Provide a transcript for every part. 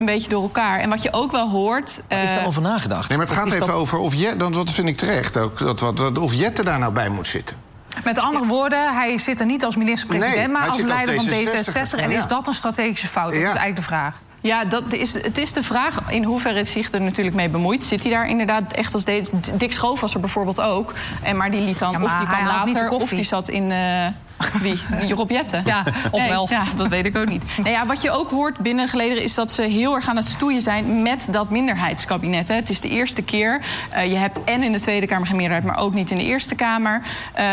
een beetje door elkaar. En wat je ook wel hoort... Is daar over nagedacht? Nee, maar het gaat even over of dat vind ik terecht ook, of Jette daar nou bij moet zitten. Met andere woorden, hij zit er niet als minister-president... maar als leider van D66. En is dat een strategische fout? Dat is eigenlijk de vraag. Ja, het is de vraag in hoeverre het zich er natuurlijk mee bemoeit. Zit hij daar inderdaad echt als deze... Dick Schoof was er bijvoorbeeld ook. Maar die liet dan, of die kwam later, of die zat in... Wie? Rob Jetten? Ja, of wel. Ja, dat weet ik ook niet. Nou ja, wat je ook hoort binnen gelederen is dat ze heel erg aan het stoeien zijn met dat minderheidskabinet. Hè. Het is de eerste keer. Je hebt en in de Tweede Kamer geen meerderheid, maar ook niet in de Eerste Kamer.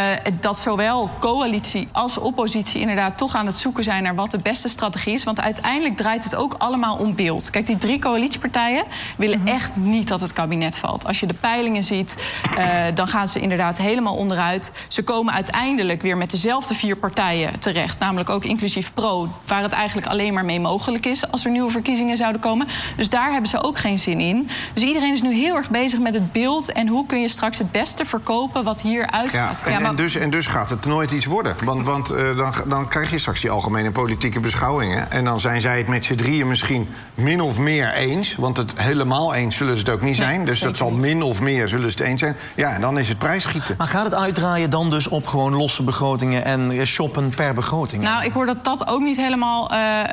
Dat zowel coalitie als oppositie inderdaad toch aan het zoeken zijn naar wat de beste strategie is. Want uiteindelijk draait het ook allemaal om beeld. Kijk, die 3 coalitiepartijen willen echt niet dat het kabinet valt. Als je de peilingen ziet, dan gaan ze inderdaad helemaal onderuit. Ze komen uiteindelijk weer met dezelfde 4 partijen terecht. Namelijk ook inclusief Pro, waar het eigenlijk alleen maar mee mogelijk is als er nieuwe verkiezingen zouden komen. Dus daar hebben ze ook geen zin in. Dus iedereen is nu heel erg bezig met het beeld en hoe kun je straks het beste verkopen wat hier uitgaat. Ja, en dus gaat het nooit iets worden. Want dan krijg je straks die algemene politieke beschouwingen. En dan zijn zij het met z'n drieën misschien min of meer eens. Want het helemaal eens zullen ze het ook niet zijn. Dus dat zal min of meer zullen ze het eens zijn. Ja, en dan is het prijsschieten. Maar gaat het uitdraaien dan dus op gewoon losse begrotingen en shoppen per begroting? Nou, ik hoor dat dat ook niet helemaal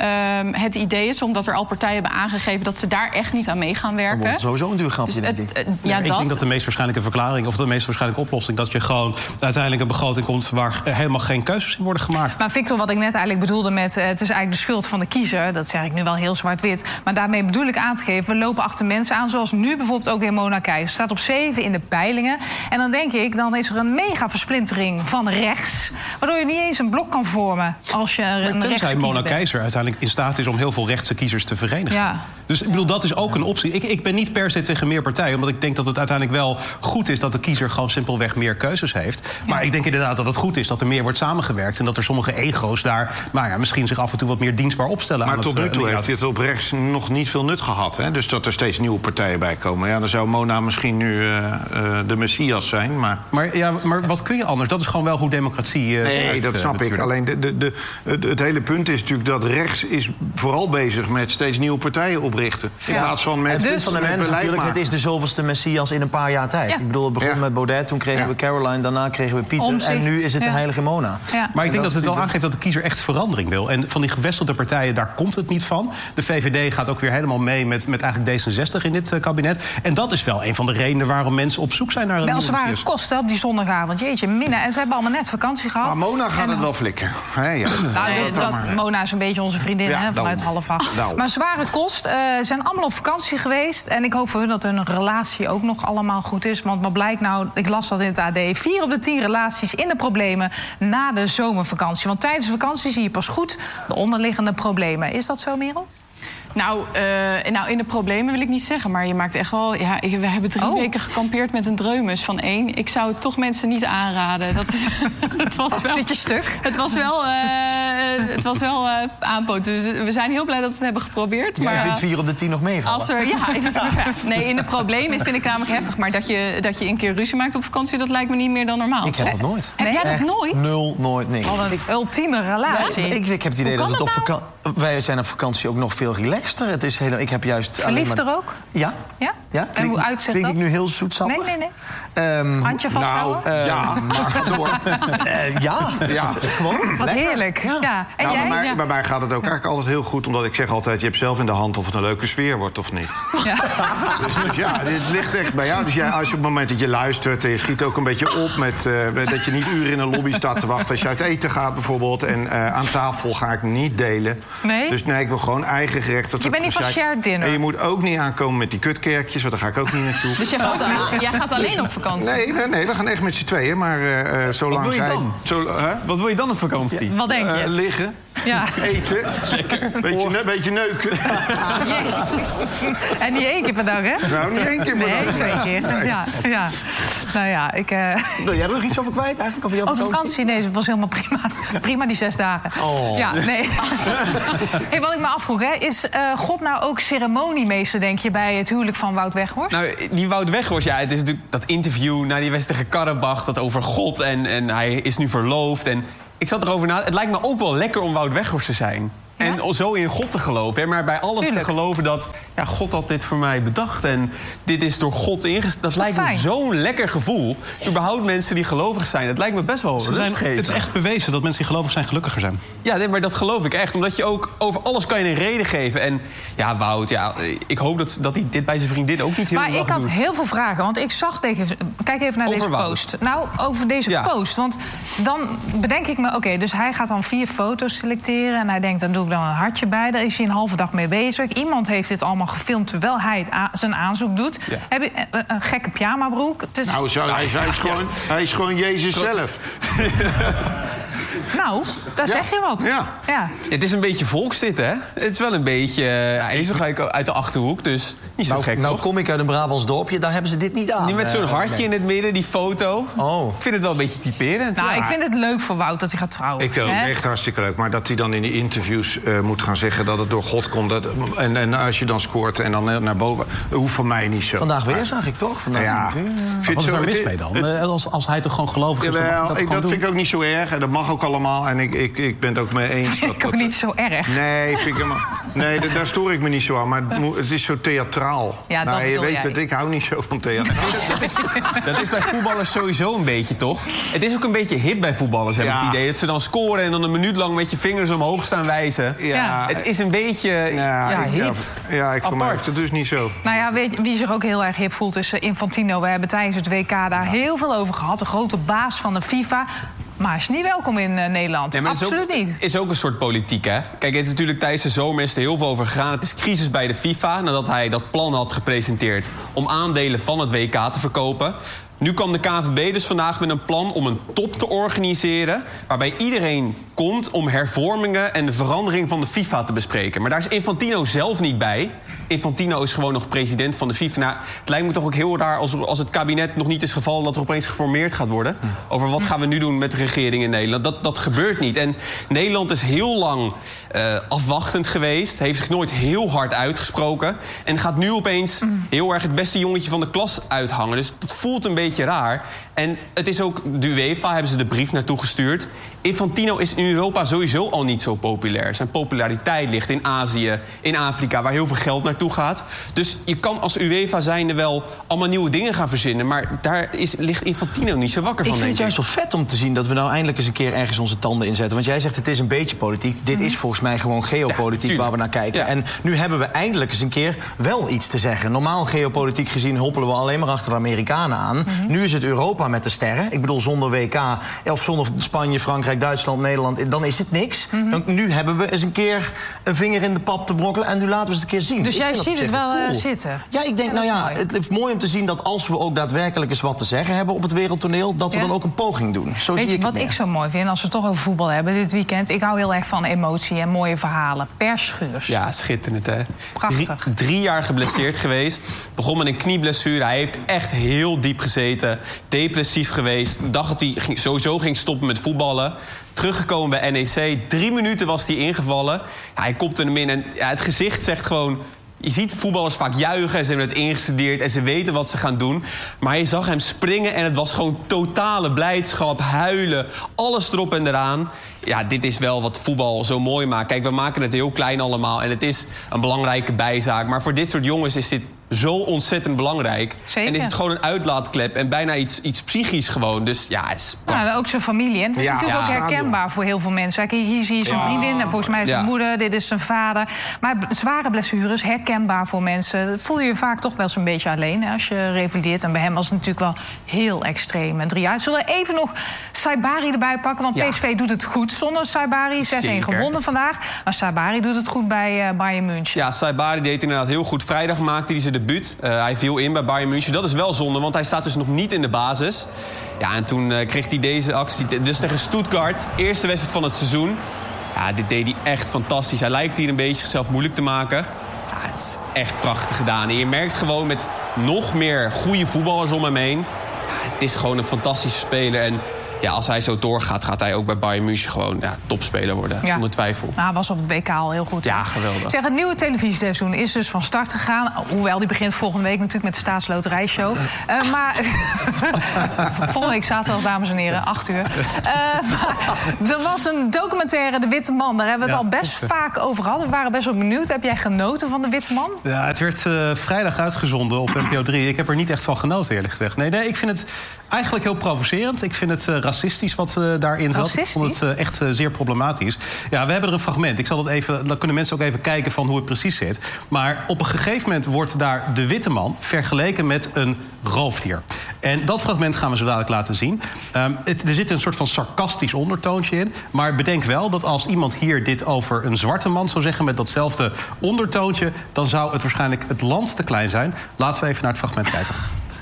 het idee is, omdat er al partijen hebben aangegeven dat ze daar echt niet aan mee gaan werken. Dat wordt sowieso een duur grapje, denk ik. Ik denk dat de meest waarschijnlijke verklaring, of de meest waarschijnlijke oplossing, dat je gewoon uiteindelijk een begroting komt waar helemaal geen keuzes in worden gemaakt. Maar Victor, wat ik net eigenlijk bedoelde met het is eigenlijk de schuld van de kiezer, dat zeg ik nu wel heel zwart-wit, maar daarmee bedoel ik aan te geven, we lopen achter mensen aan, zoals nu bijvoorbeeld ook in Mona Keijzer. Staat op 7 in de peilingen. En dan denk ik, dan is er een mega versplintering van rechts, waardoor je niet eens een blok kan vormen als je een rechtse kiezer tenzij Mona bent. Keijzer uiteindelijk in staat is om heel veel rechtse kiezers te verenigen. Ja. Dus ik bedoel, dat is ook een optie. Ik ben niet per se tegen meer partijen, omdat ik denk dat het uiteindelijk wel goed is dat de kiezer gewoon simpelweg meer keuzes heeft. Maar ik denk inderdaad dat het goed is dat er meer wordt samengewerkt en dat er sommige ego's daar misschien zich af en toe wat meer dienstbaar opstellen. Maar tot nu toe heeft dit op rechts nog niet veel nut gehad. Hè? Dus dat er steeds nieuwe partijen bij komen. Ja, dan zou Mona misschien nu de Messias zijn. Maar wat kun je anders? Dat is gewoon wel hoe democratie nee, dat snap ik. Alleen het hele punt is natuurlijk dat rechts is vooral bezig met steeds nieuwe partijen oprichten. In plaats van met het punt van de mens natuurlijk, het is de zoveelste Messias in een paar jaar tijd. Ja. Ik bedoel, het begon met Baudet, toen kregen we Caroline, daarna kregen we Pieter Omzicht. En nu is het de heilige Mona. Ja. Maar ik denk dat het wel aangeeft dat de kiezer echt verandering wil. En van die gevestigde partijen, daar komt het niet van. De VVD gaat ook weer helemaal mee met eigenlijk D66 in dit kabinet. En dat is wel een van de redenen waarom mensen op zoek zijn naar een wel nieuwe zware Messias. kosten op die zondagavond. Jeetje, minnen. En ze hebben allemaal net vakantie gehad. Maar Mona gaat het wel flikken. Ja. Mona is een beetje onze vriendin, Ja, hè, vanuit 7:30. Nou. Maar zware kost. Zijn allemaal op vakantie geweest. En ik hoop voor hun dat hun relatie ook nog allemaal goed is. Want wat blijkt nou, ik las dat in het AD... 4 op de 10 relaties in de problemen na de zomervakantie. Want tijdens de vakantie zie je pas goed de onderliggende problemen. Is dat zo, Merel? Nou, in de problemen wil ik niet zeggen, maar je maakt echt wel... Ja, we hebben 3 weken gekampeerd met een dreumes van 1. Ik zou het toch mensen niet aanraden. Dat is, het was wel, zit je stuk? Het was wel aanpoot. Dus we zijn heel blij dat we het hebben geprobeerd. Jij vindt 4 op de 10 nog meevallen? Nee, in de problemen vind ik namelijk heftig. Maar dat je een keer ruzie maakt op vakantie, dat lijkt me niet meer dan normaal. Ik heb dat nooit. Heb jij dat nooit? 0, nooit, niks. Wat een ultieme relatie. Ik heb het idee dat het op vakantie... Wij zijn op vakantie ook nog veel relaxter. Het is heel, ik heb juist verliefd er ook? Ja. Ja? En hoe uitziet dat? Klink ik nu heel zoetsappig? Nee. Handje vasthouden? Ja, maar ga door. Ja. Gewoon. Wat heerlijk. Ja. En jij? Bij mij gaat het ook eigenlijk altijd heel goed. Omdat ik zeg altijd, je hebt zelf in de hand of het een leuke sfeer wordt of niet. Ja. Dus ja, dit ligt echt bij jou. Dus als je op het moment dat je luistert en je schiet ook een beetje op met dat je niet uren in een lobby staat te wachten. Als je uit eten gaat bijvoorbeeld en aan tafel ga ik niet delen. Nee? Dus nee, ik wil gewoon eigen gerecht. Je bent niet van shared dinner? En je moet ook niet aankomen met die kutkerkjes, want daar ga ik ook niet naartoe. Dus jij gaat alleen op vakantie? Nee, we gaan echt met z'n tweeën. Maar zolang zij... Wat wil je dan op vakantie? Wat denk je? Liggen. Ja. Eten. Zeker. Beetje neuken. Jezus. En niet 1 keer per dag, hè? Nou, niet 1 keer per dag. Nee, 2 keer. Nee. Ja. Nou ja, ik... Wil jij er nog iets over kwijt eigenlijk? Over vakantie? Nee, het was helemaal prima. Prima die 6 dagen. Oh. Ja, nee. Hey, wat ik me afvroeg, hè, is God nou ook ceremoniemeester, denk je, bij het huwelijk van Wout Weghorst? Nou, die Wout Weghorst, het is natuurlijk dat interview na die wedstrijd tegen Karabach, dat over God en hij is nu verloofd. En ik zat erover na. Het lijkt me ook wel lekker om Wout Weghorst te zijn. En zo in God te geloven. Hè? Maar bij alles te geloven dat God had dit voor mij bedacht. En dit is door God ingesteld. Dat lijkt me zo'n lekker gevoel. Überhaupt mensen die gelovig zijn. Dat lijkt me best wel rustgevend. Het is echt bewezen dat mensen die gelovig zijn gelukkiger zijn. Ja, nee, maar dat geloof ik echt. Omdat je ook over alles kan je een reden geven. En ja, Wout, ik hoop dat hij dit bij zijn vriendin ook niet heel Maar ik had heel veel vragen. Want ik zag kijk even naar deze post. Nou, over deze post. Want dan bedenk ik me, oké, dus hij gaat dan 4 foto's selecteren. En hij denkt, dan doe ik dan een hartje bij. Daar is hij een halve dag mee bezig. Iemand heeft dit allemaal gefilmd terwijl hij zijn aanzoek doet. Ja. Heb je een gekke pyjamabroek? Nou, hij is gewoon Jezus zelf. Nou, daar zeg je wat. Ja. Het is een beetje volks dit, hè? Het is wel een beetje... hij is nog uit de Achterhoek, dus niet zo gek, Nou toch? kom ik uit een Brabants dorpje, daar hebben ze dit niet aan. Niet met zo'n hartje in het midden, die foto. Oh. Ik vind het wel een beetje typerend. Nou, ik vind het leuk voor Wout dat hij gaat trouwen. Ik ook, echt hartstikke leuk. Maar dat hij dan in die interviews moet gaan zeggen dat het door God komt. En als je dan scoort en dan naar boven... hoeft voor mij niet zo. Vandaag weer, zag ik toch? Wat is daar mis mee dan? Als hij toch gewoon gelovig is, dat vind ik ook niet zo erg. En dat mag ook allemaal. En ik ben het ook mee eens. Vind ik ook niet zo erg. Nee, nee, daar stoor ik me niet zo aan. Maar het is zo theatraal. Ja, nou, je weet het, ik hou niet zo van theater. Dat is bij voetballers sowieso een beetje, toch? Het is ook een beetje hip bij voetballers, heb ik het idee. Dat ze dan scoren en dan een minuut lang met je vingers omhoog staan wijzen. Ja. Het is een beetje hip. Voor mij heeft het dus niet zo. Nou ja, wie zich ook heel erg hip voelt is Infantino. We hebben tijdens het WK daar heel veel over gehad. De grote baas van de FIFA. Maar hij is niet welkom in Nederland. Nee, absoluut niet. Het is ook een soort politiek, hè? Kijk, het is natuurlijk tijdens de zomer is er heel veel over gegaan. Het is crisis bij de FIFA nadat hij dat plan had gepresenteerd om aandelen van het WK te verkopen. Nu kwam de KNVB dus vandaag met een plan om een top te organiseren waarbij iedereen komt om hervormingen en de verandering van de FIFA te bespreken. Maar daar is Infantino zelf niet bij. Infantino is gewoon nog president van de FIFA. Nou, het lijkt me toch ook heel raar als het kabinet nog niet is gevallen dat er opeens geformeerd gaat worden. Over wat gaan we nu doen met de regering in Nederland. Dat gebeurt niet. En Nederland is heel lang afwachtend geweest. Heeft zich nooit heel hard uitgesproken. En gaat nu opeens heel erg het beste jongetje van de klas uithangen. Dus dat voelt een beetje raar. En het is ook de UEFA, hebben ze de brief naartoe gestuurd. Infantino is in Europa sowieso al niet zo populair. Zijn populariteit ligt in Azië, in Afrika, waar heel veel geld naartoe gaat. Dus je kan als UEFA zijnde wel allemaal nieuwe dingen gaan verzinnen. Maar daar ligt Infantino niet zo wakker van. Ik vind het juist wel vet om te zien dat we nou eindelijk eens een keer ergens onze tanden inzetten. Want jij zegt het is een beetje politiek. Dit is volgens mij gewoon geopolitiek waar we naar kijken. Ja. En nu hebben we eindelijk eens een keer wel iets te zeggen. Normaal geopolitiek gezien hoppelen we alleen maar achter de Amerikanen aan. Nu is het Europa met de sterren. Ik bedoel, zonder WK of zonder Spanje, Frankrijk, Duitsland, Nederland, dan is het niks. Nu hebben we eens een keer een vinger in de pap te brokkelen en nu laten we het een keer zien. Dus jij ziet het wel zitten? Ja, ik denk, het is mooi om te zien dat als we ook daadwerkelijk eens wat te zeggen hebben op het wereldtoneel, dat we dan ook een poging doen. Zo Weet zie je ik wat ik zo mooi vind, als we het toch over voetbal hebben dit weekend? Ik hou heel erg van emotie en mooie verhalen. Per Schuurs. Ja, schitterend, hè? Prachtig. 3 jaar geblesseerd geweest. Begon met een knieblessure. Hij heeft echt heel diep gezeten. Depressief geweest. Dacht dat hij sowieso ging stoppen met voetballen. Teruggekomen bij NEC. 3 minuten was hij ingevallen. Ja, hij kopte hem in en het gezicht zegt gewoon... Je ziet voetballers vaak juichen en ze hebben het ingestudeerd en ze weten wat ze gaan doen. Maar je zag hem springen en het was gewoon totale blijdschap, huilen, alles erop en eraan. Ja, dit is wel wat voetbal zo mooi maakt. Kijk, we maken het heel klein allemaal en het is een belangrijke bijzaak. Maar voor dit soort jongens is dit zo ontzettend belangrijk. Zeker. En is het gewoon een uitlaatklep en bijna iets psychisch gewoon. Dus ja, het is nou, ook zijn familie. En het is natuurlijk ook herkenbaar voor heel veel mensen. Kijk, hier zie je zijn vriendin en volgens mij zijn moeder. Dit is zijn vader. Maar zware blessures, herkenbaar voor mensen. Dat voel je je vaak toch wel eens een beetje alleen hè, als je revalideert. En bij hem was het natuurlijk wel heel extreem. En 3 jaar. Zullen we even nog Saibari erbij pakken? Want PSV doet het goed zonder Saibari. 6-1 gewonnen vandaag. Maar Saibari doet het goed bij Bayern München. Ja, Saibari deed inderdaad heel goed. Vrijdag maakte hij zijn debuut. Hij viel in bij Bayern München. Dat is wel zonde, want hij staat dus nog niet in de basis. Ja, en toen kreeg hij deze actie dus tegen Stuttgart. Eerste wedstrijd van het seizoen. Ja, dit deed hij echt fantastisch. Hij lijkt hier een beetje zichzelf moeilijk te maken. Ja, het is echt prachtig gedaan. En je merkt gewoon met nog meer goede voetballers om hem heen. Ja, het is gewoon een fantastische speler. En ja, als hij zo doorgaat, gaat hij ook bij Bayern München gewoon topspeler worden. Ja. Zonder twijfel. Nou, hij was op het WK al heel goed. Ja, geweldig. Zeg, het nieuwe televisieseizoen is dus van start gegaan. Hoewel, die begint volgende week natuurlijk met de Staatsloterijshow. Maar volgende week zaterdag, dames en heren, 8 uur. Er was een documentaire, De Witte Man. Daar hebben we het al best vaak over gehad. We waren best wel benieuwd. Heb jij genoten van De Witte Man? Ja, het werd vrijdag uitgezonden op NPO 3. Ik heb er niet echt van genoten, eerlijk gezegd. Nee, ik vind het eigenlijk heel provocerend. Ik vind het racistisch wat daarin zat. Racistisch? Ik vond het echt zeer problematisch. Ja, we hebben er een fragment. Ik zal dat even, dan kunnen mensen ook even kijken van hoe het precies zit. Maar op een gegeven moment wordt daar De Witte Man vergeleken met een roofdier. En dat fragment gaan we zo dadelijk laten zien. Er zit een soort van sarcastisch ondertoontje in. Maar bedenk wel dat als iemand hier dit over een zwarte man zou zeggen met datzelfde ondertoontje, dan zou het waarschijnlijk het land te klein zijn. Laten we even naar het fragment kijken.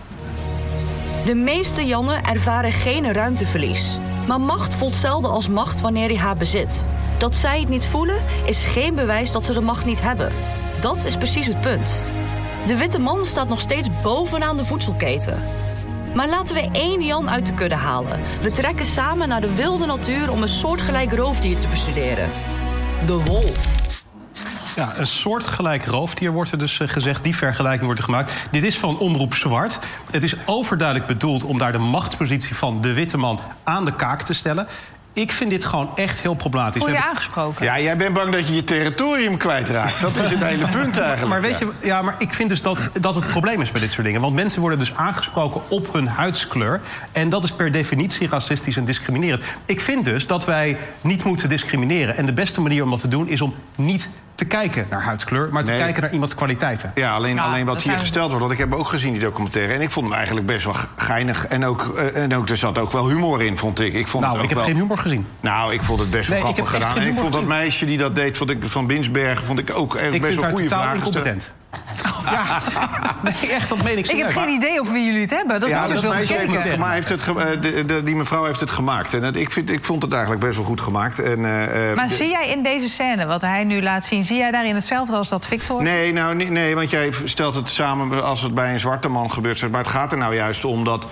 De meeste Jannen ervaren geen ruimteverlies. Maar macht voelt zelden als macht wanneer hij haar bezit. Dat zij het niet voelen is geen bewijs dat ze de macht niet hebben. Dat is precies het punt. De witte man staat nog steeds bovenaan de voedselketen. Maar laten we 1 Jan uit de kudde halen. We trekken samen naar de wilde natuur om een soortgelijk roofdier te bestuderen. De wolf. Ja, een soortgelijk roofdier wordt er dus gezegd. Die vergelijking wordt er gemaakt. Dit is van Omroep Zwart. Het is overduidelijk bedoeld om daar de machtspositie van de witte man aan de kaak te stellen. Ik vind dit gewoon echt heel problematisch. Voel je aangesproken? Ja, jij bent bang dat je je territorium kwijtraakt. Dat is het hele punt eigenlijk. Maar weet je, maar ik vind dus dat het probleem is bij dit soort dingen. Want mensen worden dus aangesproken op hun huidskleur. En dat is per definitie racistisch en discriminerend. Ik vind dus dat wij niet moeten discrimineren. En de beste manier om dat te doen is om niet te kijken naar huidskleur, maar te kijken naar iemands kwaliteiten. Ja, alleen wat hier gesteld wordt, want ik heb ook gezien die documentaire, en ik vond hem eigenlijk best wel geinig. En ook er zat ook wel humor in, vond ik. Ik heb geen humor gezien. Nou, ik vond het best wel grappig gedaan. En ik vond dat meisje die dat deed van Binsbergen, vond ik ook best wel goede vragen. Ik vind haar totaal incompetent. Ja, nee, echt, dat meen ik serieus. Ik heb geen idee over wie jullie het hebben. Dat is niet zoveel gekeken. Maar die mevrouw heeft het gemaakt. En ik vond het eigenlijk best wel goed gemaakt. Maar zie jij in deze scène, wat hij nu laat zien, zie jij daarin hetzelfde als dat Victor? Nee, want jij stelt het samen als het bij een zwarte man gebeurt. Maar het gaat er nou juist om dat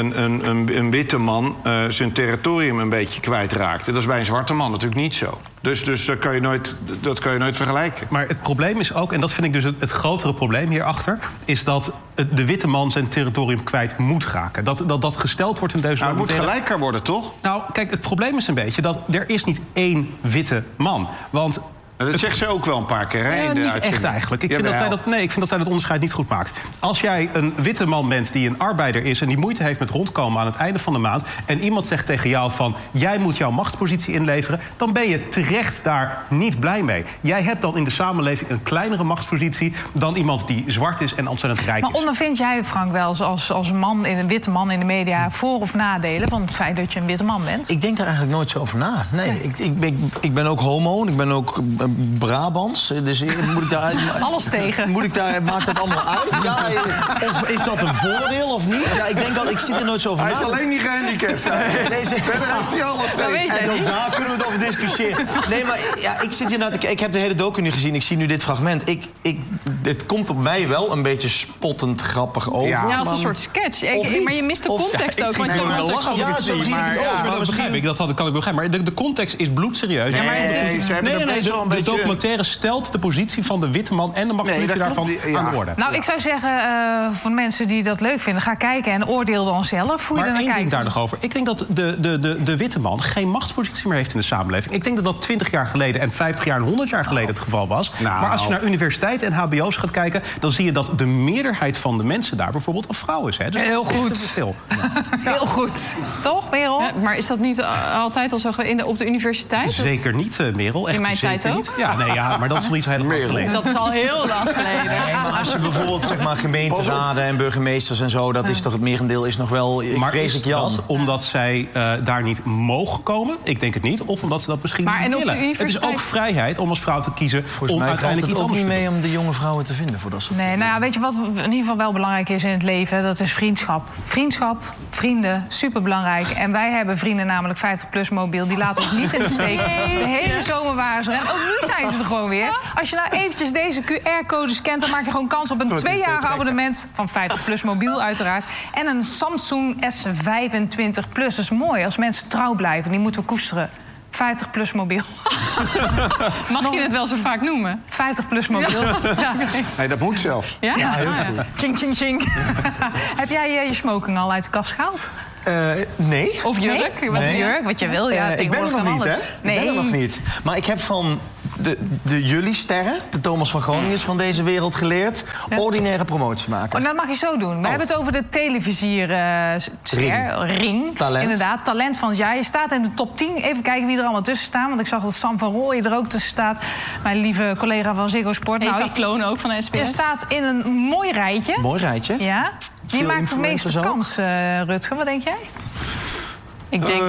een witte man zijn territorium een beetje kwijtraakt. Dat is bij een zwarte man natuurlijk niet zo. Dus dat kan je nooit vergelijken. Maar het probleem is ook, en dat vind ik dus het grotere probleem hierachter, is dat de witte man zijn territorium kwijt moet raken. Dat gesteld wordt in deze het moet gelijker worden, toch? Nou, kijk, het probleem is een beetje dat er is niet één witte man. Want dat zegt ze ook wel een paar keer, hè? Ja, niet echt eigenlijk. Ik vind dat zij dat onderscheid niet goed maakt. Als jij een witte man bent die een arbeider is en die moeite heeft met rondkomen aan het einde van de maand, en iemand zegt tegen jou van jij moet jouw machtspositie inleveren, dan ben je terecht daar niet blij mee. Jij hebt dan in de samenleving een kleinere machtspositie dan iemand die zwart is en ontzettend rijk is. Maar ondervind jij, Frank, wel als man, een witte man in de media, voor- of nadelen van het feit dat je een witte man bent? Ik denk daar eigenlijk nooit zo over na. Nee. Ik ben ook homo, ik ben ook Brabants, dus moet ik daar alles tegen. Maakt dat allemaal uit? Ja, of is dat een voordeel of niet? Ja, ik denk dat ik zit er nooit zo over na. Hij is alleen niet gehandicapt. Verder heeft hij alles tegen. Dat weet jij niet. Daar kunnen we het over discussiëren. Nee, maar ik zit hier ik heb de hele docu nu gezien. Ik zie nu dit fragment. Het komt op mij wel een beetje spottend grappig over. Ja, als een soort sketch. Maar je mist de context ook. Want zo zie ik het ook. Dat begrijp ik. Dat kan ik begrijpen. Maar de context is bloedserieus. De documentaire stelt de positie van de witte man en de machtspositie daarvan aan de orde. Nou, ik zou zeggen, voor de mensen die dat leuk vinden, ga kijken en oordeel dan zelf hoe je er naar kijkt. Maar één ding daar nog over. Ik denk dat de witte man geen machtspositie meer heeft in de samenleving. Ik denk dat dat 20 jaar geleden en 50 jaar en 100 jaar geleden het geval was. Nou. Maar als je naar universiteiten en hbo's gaat kijken, dan zie je dat de meerderheid van de mensen daar bijvoorbeeld een vrouw is. Hè? Dus heel goed. Heel goed. Toch, Merel? Ja, maar is dat niet altijd al zo op de universiteit? Zeker niet, Merel. In mijn tijd ook? Niet. Ja, maar dat is wel iets heel lang geleden. Dat is al heel lang geleden. Nee, maar als je bijvoorbeeld gemeenteraden en burgemeesters en zo, dat is toch het merendeel is nog wel. Maar is dat omdat zij daar niet mogen komen? Ik denk het niet. Of omdat ze dat misschien niet willen. Het is ook vrijheid om als vrouw te kiezen om uiteindelijk iets anders te doen. Niet mee om de jonge vrouwen te vinden voor dat soort dingen. Nou ja, weet je wat in ieder geval wel belangrijk is in het leven? Dat is vriendschap. Vriendschap, vrienden, superbelangrijk. En wij hebben vrienden, namelijk 50PLUS Mobiel. Die laten ons niet in de steek. De hele zomer waren ze er. En ook nu nu zijn ze er gewoon weer. Als je nou eventjes deze QR-code scant... dan maak je gewoon kans op een 2-jarig abonnement... van 50PLUS mobiel uiteraard. En een Samsung S25 Plus. Dat is mooi als mensen trouw blijven. Die moeten we koesteren. 50PLUS mobiel. Mag je het wel zo vaak noemen? 50PLUS mobiel. Ja. Nee, dat moet zelfs. Ja? heel goed. Ching, ching, ching. Heb jij je smoking al uit de kast gehaald? Nee. Of jurk? Nee? Of jurk, wat je wil. Ja, ik ben er nog niet, hè? Nee. Ik ben er nog niet. Maar ik heb van de jullie sterren, de Thomas van Groningen van deze wereld geleerd... ordinaire promotie maken. Oh, dat mag je zo doen. We hebben het over de televisier-ster, Ring. Talent. Inderdaad, talent van het jaar. Je staat in de top 10. Even kijken wie er allemaal tussen staan. Want ik zag dat Sam van Rooyen er ook tussen staat. Mijn lieve collega van Ziggo Sport. Eva Kloon ook van de SBS. Je staat in een mooi rijtje. Mooi rijtje. Ja. Wie Veel maakt de meeste influencers ook. kans, Rutger? Wat denk jij? Ik denk...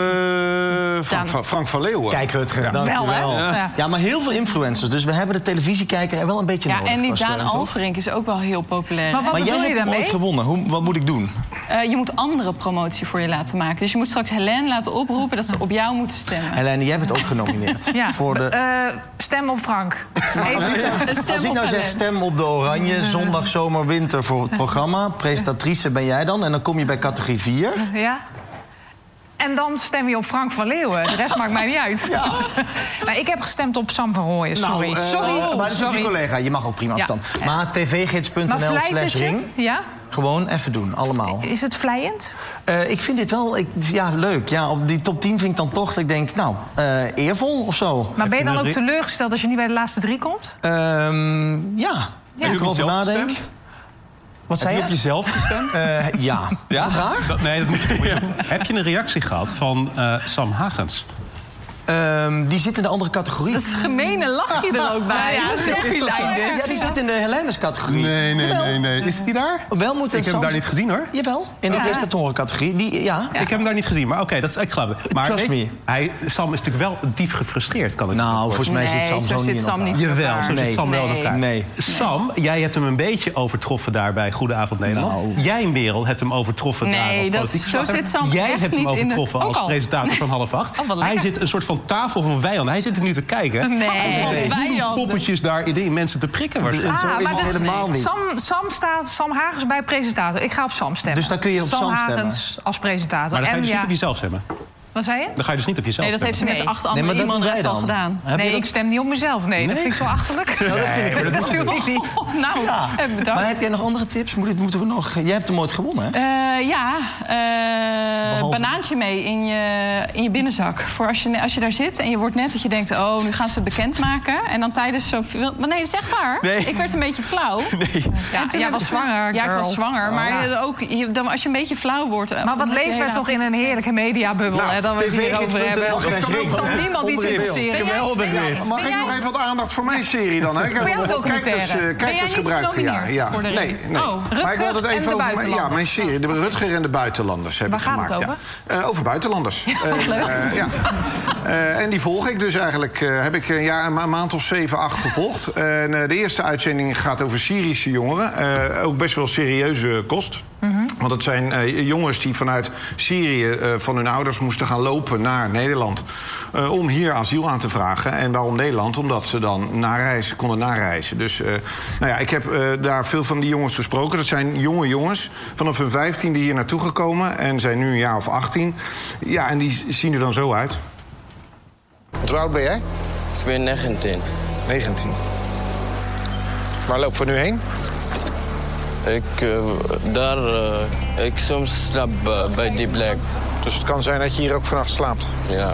Frank van Leeuwen. Kijk, Rutger, dank Wel, je wel. hè? Ja. Ja, maar heel veel influencers. Dus we hebben de televisiekijker er wel een beetje nodig. en die qua Daan steun, toch? Alverink is ook wel heel populair. Maar wat Maar jij bedoel je hebt hem daarmee? ooit gewonnen. Wat moet ik doen? Je moet andere promotie voor je laten maken. Dus je moet straks Helene laten oproepen dat ze op jou moeten stemmen. Helene, jij bent ook genomineerd. Ja. Voor de... Stem op Frank. Als ik nou zeg stem op de oranje, zondag, zomer, winter voor het programma. Presentatrice ben jij dan en dan kom je bij categorie 4. Ja. En dan stem je op Frank van Leeuwen. De rest maakt mij niet uit. Ja. Nou, ik heb gestemd op Sam van Rooyen. Sorry. Maar dat is ook je collega. Je mag ook prima afstand. Maar Maar tvgids.nl/ring. vlijt het je? Ja? Gewoon even doen, allemaal. Is het vlijend? Ik vind dit wel leuk. Ja, op die top 10 vind ik dan toch dat ik denk, eervol of zo. Maar ben je dan ook teleurgesteld als je niet bij de laatste 3 komt? Ja, Heb je ik erover nadenk. Wat zei Heb je op jezelf gestemd? Ja. Is dat raar? Nee, dat moet je niet doen. Heb je een reactie gehad van Sam Hagens? Die zit in de andere categorie. Dat is gemene lachje er ook bij. Ja, Dat is echt selfie-lijn. Ja, die zit in de Helenes categorie. Nee. Is die daar? Wel moet Ik heb hem daar niet gezien, hoor. Jawel, in de presentatorencategorie. Ik Ik heb hem daar niet gezien, maar oké, ik geloof het. Maar Trust weet je, me. Sam is natuurlijk wel diep gefrustreerd, kan ik me Nou, volgens mij zit Sam zo zo zit niet in Sam elkaar. niet in Jawel, elkaar. zo zit Sam wel in Nee. elkaar. Nee. Sam, jij hebt hem een beetje overtroffen daar bij Goedenavond Nederland. Nou. Jij, Merel, hebt hem overtroffen daar als Nee, politiek zo verslaggever. zit Sam Jij echt hebt hem niet in de... overtroffen Ook als al. presentator van 7:30. Oh, wat Hij lekker. zit een soort van tafel van vijanden. Hij zit er nu te kijken. Nee. Vijanden. Poppetjes daar in mensen te prikken. Zo is maar het dus helemaal niet. Sam Hagens bij presentator. Ik ga op Sam stemmen. Dus dan kun je op Sam stemmen. Hagens als presentator. Maar dan ga je En dus niet ja, op jezelf stemmen. wat zei je? Dan ga je dus niet op jezelf Nee, dat heeft ze stemmen. met 8 Nee, andere maar dat doen e-mailadressen wij al dan. gedaan. Heb je Nee, dat- ik stem niet op mezelf. Nee, dat vind ik zo achterlijk. Ja, dat vind ik wel. dat doe ik niet. Nou, bedankt. Maar heb jij nog andere tips? Moeten we nog... Jij hebt hem ooit gewonnen, hè? Banaantje mee in je binnenzak. Voor als je daar zit en je wordt net dat je denkt... oh, nu gaan ze het bekendmaken. En dan tijdens zo... Maar nee, dat is echt waar. Nee. Ik werd een beetje flauw. Nee. Ja, En toen jij heb was ik- zwanger, Ja, ik was girl. zwanger. Maar Ja. ook, als je een beetje flauw wordt... Maar wat leven we toch in een heerlijke mediabubbel, Nou, hè, dat we het hierover hebben. tvgids.nl/ring. Zal niemand iets interesseren. Mag ik nog even wat aandacht voor mijn serie dan? Hè? Ik heb Voor jouw wat documentaire. kijkersgebruik. Ben jij niet genomineerd voor de Nee, ring? nee. Oh, Maar ik wil het Rutger even en de over buitenlanders. mijn serie. De Rutger en de buitenlanders heb Waar ik gaat het gemaakt. over? Over buitenlanders. leuk. En die volg ik dus eigenlijk. Heb ik een maand of 7, 8 gevolgd. En de eerste uitzending gaat over Syrische jongeren. Ook best wel serieuze kost. Want het zijn jongens die vanuit Syrië van hun ouders moesten gaan lopen naar Nederland. Om hier asiel aan te vragen. En waarom Nederland? Omdat ze dan konden nareizen. Dus ik heb daar veel van die jongens gesproken. Dat zijn jonge jongens vanaf hun 15e hier naartoe gekomen. En zijn nu een jaar of 18. Ja, en die zien er dan zo uit. Want hoe oud ben jij? Ik ben 19. 19. Waar lopen we nu heen? Ik soms slaap bij die plek. Dus het kan zijn dat je hier ook vannacht slaapt. Ja.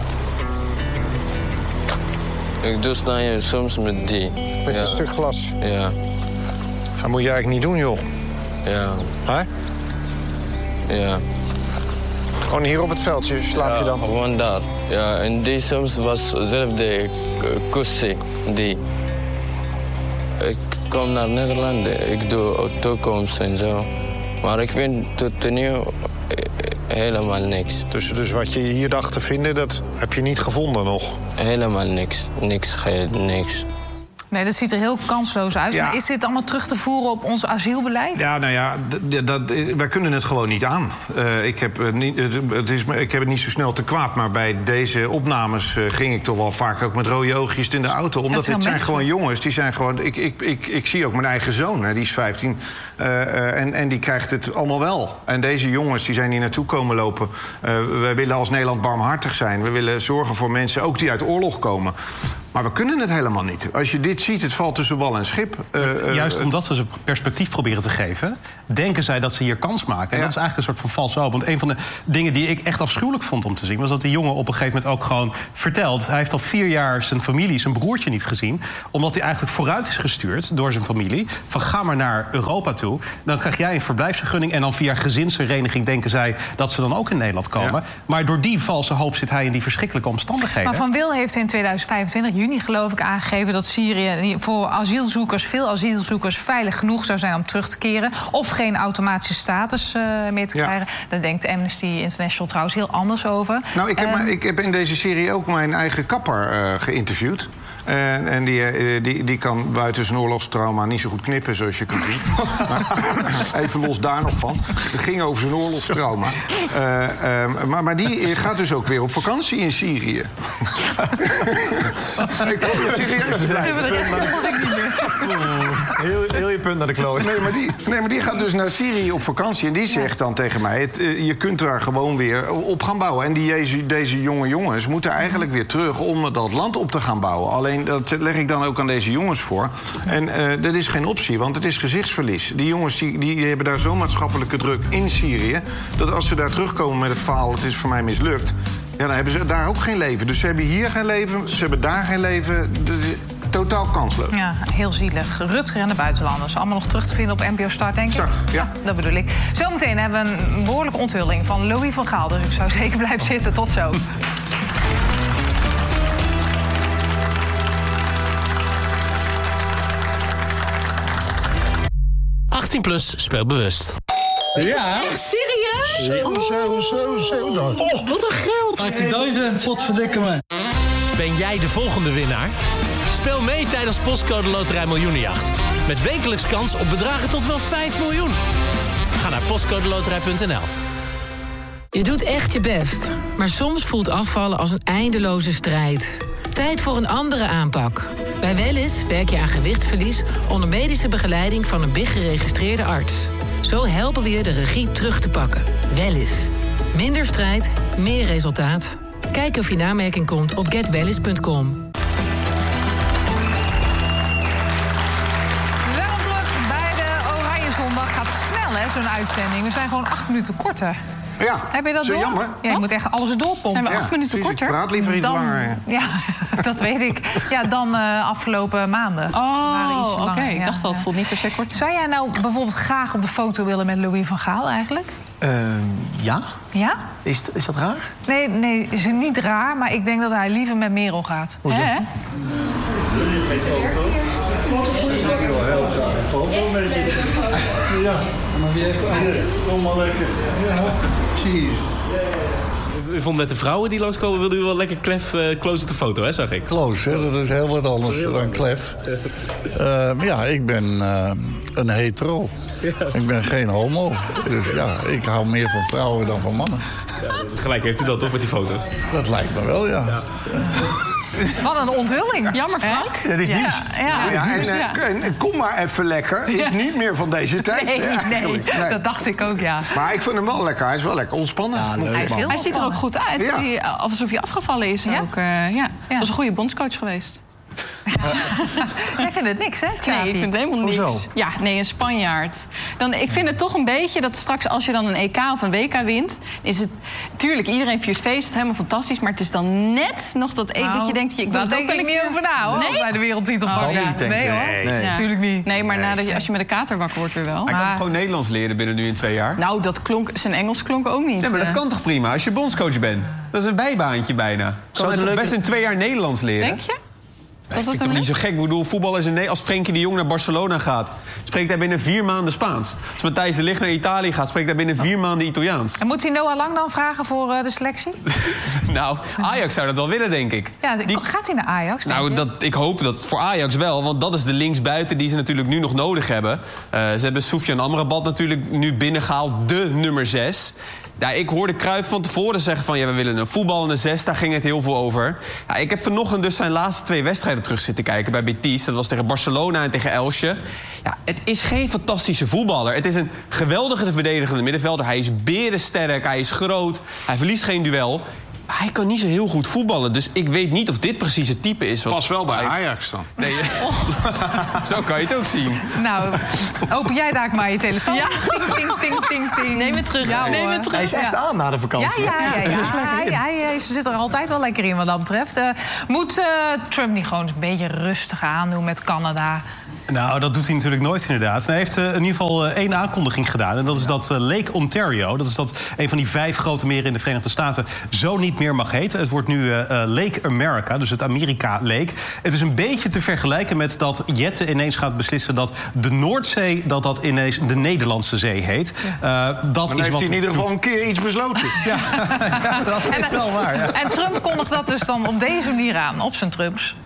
Ik doe snijden soms met die. Met een stuk glas. Ja. Dat moet je eigenlijk niet doen, joh. Ja. Hè? Ja. Gewoon hier op het veldje slaap je dan? Gewoon daar. Ja, en die soms was zelfde kussie. Die. Ik kom naar Nederland, ik doe toekomst en zo. Maar ik ben tot nu helemaal niks. Dus wat je hier dacht te vinden, dat heb je niet gevonden nog? Helemaal niks. Niks. Nee, dat ziet er heel kansloos uit. Ja. Maar is dit allemaal terug te voeren op ons asielbeleid? Ja, nou ja, wij kunnen het gewoon niet aan. Ik heb het niet zo snel te kwaad, maar bij deze opnames ging ik toch wel vaak ook met rode oogjes in de auto. Omdat het zijn gewoon jongens, die zijn gewoon... Ik zie ook mijn eigen zoon, hè, die is 15, en die krijgt het allemaal wel. En deze jongens, die zijn hier naartoe komen lopen. Wij willen als Nederland barmhartig zijn. We willen zorgen voor mensen, ook die uit oorlog komen. Maar we kunnen het helemaal niet. Als je dit ziet, het valt tussen wal en schip. Juist omdat we ze perspectief proberen te geven, denken zij dat ze hier kans maken. En dat is eigenlijk een soort van valse hoop. Want een van de dingen die ik echt afschuwelijk vond om te zien, was dat die jongen op een gegeven moment ook gewoon vertelt. Hij heeft al 4 jaar zijn familie, zijn broertje niet gezien. Omdat hij eigenlijk vooruit is gestuurd door zijn familie. Van ga maar naar Europa toe. Dan krijg jij een verblijfsvergunning. En dan via gezinshereniging denken zij dat ze dan ook in Nederland komen. Ja. Maar door die valse hoop zit hij in die verschrikkelijke omstandigheden. Maar Van Wil heeft in 2025, juni geloof ik, aangegeven dat Syrië voor veel asielzoekers veilig genoeg zou zijn om terug te keren. Of geen automatische status meer te krijgen. Daar denkt Amnesty International trouwens heel anders over. Nou, ik heb in deze serie ook mijn eigen kapper geïnterviewd. En die kan buiten zijn oorlogstrauma niet zo goed knippen, zoals je kunt zien. Even los daar nog van. Het ging over zijn oorlogstrauma. Maar die gaat dus ook weer op vakantie in Syrië. Ik probeer serieus te zijn. Heel je punt naar de kloot. Nee, maar die gaat dus naar Syrië op vakantie. En die zegt dan tegen mij, je kunt daar gewoon weer op gaan bouwen. En deze jonge jongens moeten eigenlijk weer terug om dat land op te gaan bouwen. Alleen, dat leg ik dan ook aan deze jongens voor. En dat is geen optie, want het is gezichtsverlies. Die jongens die hebben daar zo'n maatschappelijke druk in Syrië, dat als ze daar terugkomen met het verhaal, het is voor mij mislukt, ja, dan hebben ze daar ook geen leven. Dus ze hebben hier geen leven, ze hebben daar geen leven. Totaal kansloos. Ja, heel zielig. Rutger en de buitenlanders. Allemaal nog terug te vinden op NPO Start, denk ik. Start, ja. Dat bedoel ik. Zometeen hebben we een behoorlijke onthulling van Louis van Gaal. Dus ik zou zeker blijven zitten. Tot zo. Plus, speel bewust. Ja? Echt serieus? Zo dan. Oh, wat een geld. 18.000, wat verdikken me. Ben jij de volgende winnaar? Speel mee tijdens Postcode Loterij Miljoenenjacht. Met wekelijks kans op bedragen tot wel 5 miljoen. Ga naar postcodeloterij.nl. Je doet echt je best. Maar soms voelt afvallen als een eindeloze strijd. Tijd voor een andere aanpak. Bij Wellis werk je aan gewichtsverlies onder medische begeleiding van een BIG-geregistreerde arts. Zo helpen we je de regie terug te pakken. Wellis. Minder strijd, meer resultaat. Kijk of je namerking komt op getwellis.com. Welkom terug bij de Oranje Zondag. Gaat snel, hè, zo'n uitzending. We zijn gewoon 8 minuten korter. Ja, heb je dat door? Jammer. Ja, je moet echt alles doorpompen. Zijn we 8 minuten korter? Ik praat liever iets langer. Ja, dat weet ik. Ja, dan afgelopen maanden. Oh, oké. Ik dacht al, het voelt niet per se kort. Zou jij nou bijvoorbeeld graag op de foto willen met Louis van Gaal eigenlijk? Ja. Ja? Is dat raar? Nee, is niet raar, maar ik denk dat hij liever met Merel gaat. Hoezo? Hè? Ja, maar wie heeft allemaal lekker? Ja, cheese. U vond met de vrouwen die langskomen, wilde u wel lekker klef close op de foto, hè, zag ik? Close, hè? Dat is heel wat anders dan klef. Ja, ik ben een hetero. Ja. Ik ben geen homo. Dus ja, ik hou meer van vrouwen dan van mannen. Ja, gelijk heeft u dat toch met die foto's? Dat lijkt me wel, ja. Wat een onthulling. Jammer, Frank. Ja, dat is nieuws. En kom maar even lekker. Is niet meer van deze tijd. Nee, dat dacht ik ook, ja. Maar ik vind hem wel lekker. Hij is wel lekker ontspannen. Ja, leuk, Hij ziet er ook goed uit. Ja. Alsof hij afgevallen is ook. Dat is een goede bondscoach geweest. Jij vindt het niks, hè, Tjavi? Nee, ik vind het helemaal niks. Hoezo? Ja, nee, een Spanjaard. Ik vind het toch een beetje dat straks als je dan een EK of een WK wint, is het... Tuurlijk, iedereen viert feest, helemaal fantastisch, maar het is dan net nog dat dat je denkt... Ik wil daar denk ik niet over na, hoor, als wij de wereldtitel pakken. Nee, hoor. Nee. Natuurlijk niet. Nee, maar als je met de kater wakker wordt weer wel. Hij kan gewoon Nederlands leren binnen nu in 2 jaar. Nou, zijn Engels klonk ook niet. Ja, maar dat kan toch prima, als je bondscoach bent? Dat is een bijbaantje bijna. Zou het best in 2 jaar Nederlands leren? Denk je? Dat is toch niet zo gek? Ik bedoel, voetballers als Frenkie de Jong naar Barcelona gaat, spreekt hij binnen 4 maanden Spaans. Als Matthijs de Ligt naar Italië gaat, spreekt hij binnen 4 maanden Italiaans. En moet hij Noah Lang dan vragen voor de selectie? Nou, Ajax zou dat wel willen, denk ik. Ja, gaat hij naar Ajax? Ik hoop dat voor Ajax wel, want dat is de linksbuiten die ze natuurlijk nu nog nodig hebben. Ze hebben Soufiane Amrabat natuurlijk nu binnengehaald, de nummer 6. Ja, ik hoorde Cruijff van tevoren zeggen van... ja, we willen een voetballende 6, daar ging het heel veel over. Ja, ik heb vanochtend dus zijn laatste 2 wedstrijden terug zitten kijken bij Betis. Dat was tegen Barcelona en tegen Elche. Ja, het is geen fantastische voetballer. Het is een geweldige verdedigende middenvelder. Hij is berensterk, hij is groot, hij verliest geen duel. Hij kan niet zo heel goed voetballen, dus ik weet niet of dit precies het type is. Pas wel bij Ajax dan. Nee, zo kan je het ook zien. Nou, open jij daar maar je telefoon. Ja. Ting, ting, ting, ting, ting. Neem het terug. Ja, neem het terug. Hij is echt aan na de vakantie. Ja. Hij zit er altijd wel lekker in wat dat betreft. Moet Trump niet gewoon een beetje rustig aandoen met Canada? Nou, dat doet hij natuurlijk nooit inderdaad. Hij heeft in ieder geval 1 aankondiging gedaan. En dat is dat Lake Ontario, dat is dat een van die 5 grote meren in de Verenigde Staten, zo niet meer mag heten. Het wordt nu Lake America, dus het Amerika Lake. Het is een beetje te vergelijken met dat Jette ineens gaat beslissen dat de Noordzee dat ineens de Nederlandse Zee heet. Dan heeft hij in ieder geval een keer iets besloten. Ja, dat is wel waar. Ja. En Trump kondigt dat dus dan op deze manier aan, op zijn Trumps.